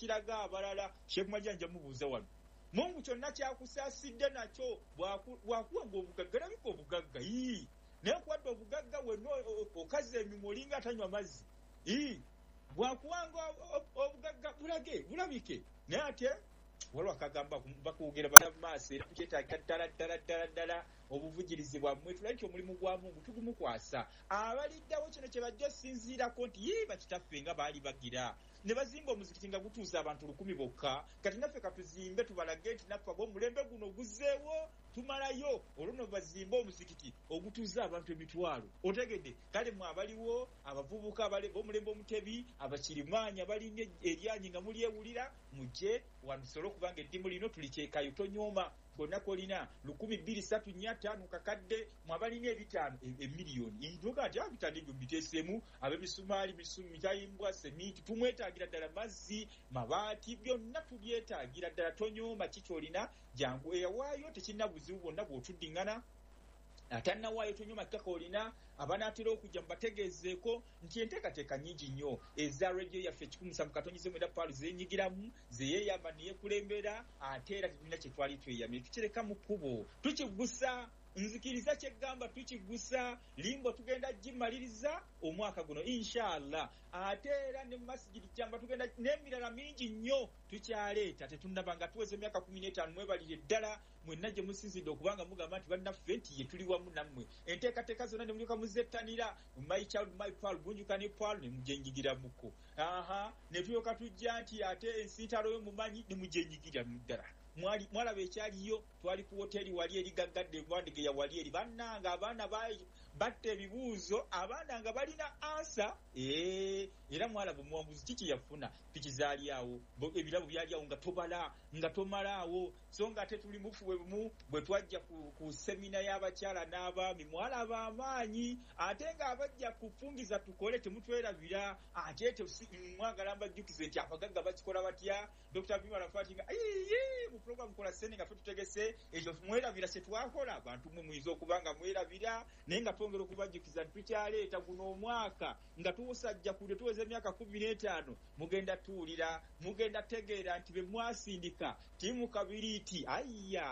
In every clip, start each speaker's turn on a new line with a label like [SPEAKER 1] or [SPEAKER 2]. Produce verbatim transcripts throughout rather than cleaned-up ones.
[SPEAKER 1] kiraga abalala Sheikh Majanja mubuuza wano Mungu kyonna kyakusaasidde nakyo bwakuwanga obugagga labika obugagga ii naye kwadde obugagga wenna okaza emimwa olinga atanywa mazzi ii bwakuwanga obugagga bulage bulabike naye ate waliwo akagamba bakwogera bamaaso era tukyetaaga ddala ddala ddala ddala obuvugirizi bwammwe tulabye omulimu gwa Mungu tugumukwasa abaliddawo kino kye bajja osinziirako nti yee bakitaffe nga baali bagira ne bazimba omuzikiti nga gutuuza abantu lukumi bokka kati naffe katuzimbe tubalage nti naffe ab'omulembe guno guzzeewo tumalayo olwo bazimba omuzikiti ogutuuza abantu emitwalo otegedde kale mwe abaliwo abavubuka b'omulembe omutebi abakirimaanyi abalinye eryanyi nga mulyewulira mujje wanusobole okubanga eddimu lino tulikyekayo tonyooma konna kolina lukumi bbiri ssatu nnya ttaano kakadde mwabalina ebitaano emiliyoni indoga ati abitaano ebyo biteesemu ab'emisumaali mitayimbwa semiti tumwetaagira ddala mazzi mabaati byonna tubyetaagira ddala tonyooma kikyolina jangu eyawaayo tekirina buzibu bwonna bw'otuddiŋŋana atannawaayo tonyooma kkaka olina abanaatera okujja mubategeezeeko nti enteekateeka nnyingi nnyo eza rediyo yaffe ekikumi musanvu katonyize mwenda paalu zeenyigiramu zeyeeyamba neyeekulembera ate era tetulina kye twali tweyamye tukireka mu kkubo tukigusa nzikiriza kyeggamba tukigusa limbo tugenda gimaliriza omwaka guno inshallah ate era ne masjidi kyamba tugenda n'emirala mingi nnyo tukyaleeta tetunnabanga tuweze emyaka kumi n'etaano mwebalire ddala mwenna gye musinzidde okubanga mugamba nti bannaffe nti ye tuli wamu nammwe enteekateeka zonna ne mulyoka muzettanira my child my pearl bunjuka ne pearl ne mujenyigira-muko aha ne tulyoka tujja nti ate ensiitalo y'omumanyi ne mujenyigira mu ddala mwali mwalaba ekyaliyo twali ku hoteli wali eri gaggadde evandige ya wali eri bannanga abaana batta ebibuuzo abaana nga balina ansa ee era mwalaba omuwanguzi kiki yafuna piki zaali awo ebirabo byali awo nga tobala nga tomalaawo so nga ate tuli mufuwe bumu bwe twajja ku, ku semina y'abakyala n'abaami mwalaba amaanyi ate nga abajja kufungiza tukole temutwerabira ate mwagala mbajjukize nti abagagga bakikola batya Dr. Bimala Fatinga ayiyi mu program kola sene nga tutegese ekyo mwerabira kye twakola abantu mwe muyiza okubanga mwerabira naye nga twongera okubajjukiza tukyaleeta guno omwaka nga tuwusajja kule tuweze emyaka kumi n'etaano mugenda tuwulira mugenda tegeera nti be mwasindika timu kabiriiti ayya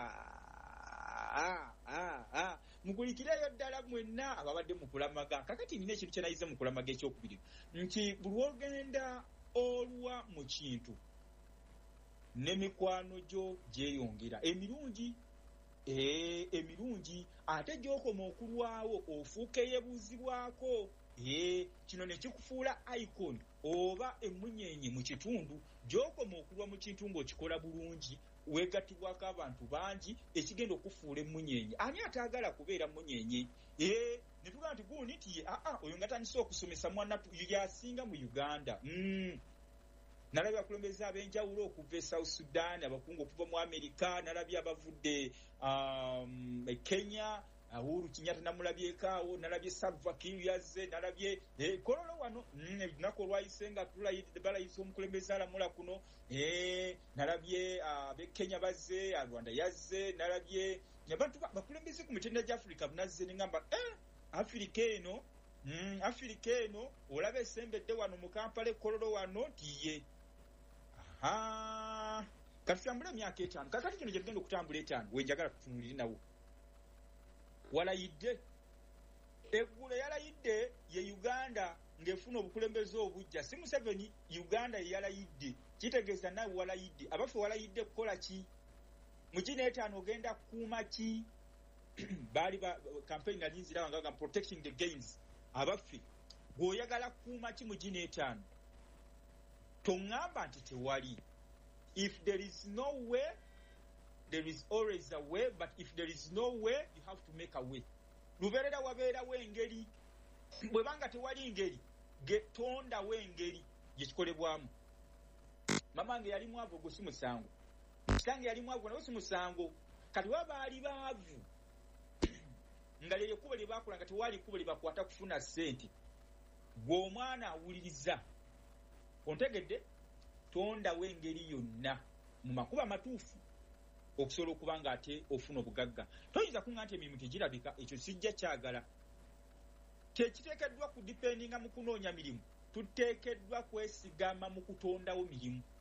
[SPEAKER 1] ah ah ah mugulikireyo ddala mwenna ababadde mukulamaga kakati nina ekintu kyenayize mukulamaga ekyokubiri nti buli ogenda olwa mu kintu n'emikwano gyo gyeyongera emirungi ee emirungi ate gy'okoma okulwawo ofuuka eyebuuzibwako ee kino ne kikufuula icon oba emunyenye mu kitundu gy'okoma okulwa mu kintu ng'okikola bulungi weegattibwako abantu bangi ekigenda okufuula emunyenye ani ataagala kubeera munyenye ee ne tugamba nti guuni nti aa oyo nga tandise okusomesa mwana yasinga mu Uganda mm. nalabye abakulembeze ab'enjawulo okuva e South Sudan abakungu okuva mu Amerika nalabye abavudde um, e Kenya Uhuru Kenyatta namulabyeko awo nalabye Salva Kiir yazze nalabye eh, kololo wano nako lwayise nga tulayidde balayise omukulembeze alamula kuno eh, nalabye ab'e uh, Kenya bazze Rwanda yazze nalabye abantu bakulembeze ku mitendera gya Africa bunazze ningamba eh Africa eno mm, Africa eno olabe esembedde wano mu Kampala kololo wano tiye aha katambula emyaka etaano kakati kino gyegenda okutambula etaano wenjagala tutunulire nawo walayidde eggulu yalayidde ye Uganda ng'efuna obukulembeze obujja si Museveni Uganda ye yalayidde kitegeeza nawe walayidde abaffe walayidde kukola ki mu kino etaano ogenda kukuuma ki baali ba campaign nalinzira wanga protecting the gains abaffe bw'oyagala kukuuma ki mu kino etaano tongamba nti tewali if there is no way there is always a way but if there is no way you have to make a way luberera wabeerawo engeri bwe banga tewali ngeri getondawo engeri yekikolebwamu mamange yali mwavu gwe si musango kitange yali mwavu nawe si musango kati wabaali baavu nga lye kuba lye bakola nga tewali kuba lye bakwata kufuna ssente gwe omwana awuliriza ontegedde tondawo engeri yonna mu makuba matuufu okusobola okuba nga ate ofuna obugagga toyinza kuŋŋa nti emirimu tegirabika ekyo sijja kyagala tekiteekeddwa kudipendinga mu kunoonya mirimu tuteekeddwa kwesigama mu kutondawo mirimu